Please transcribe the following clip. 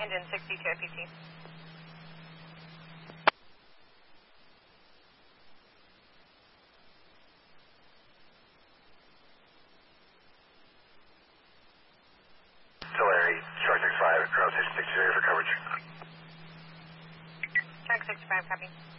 Engine 62 FPT. Tulare, Shark 65, ground station 62 for coverage. Shark 65, copy.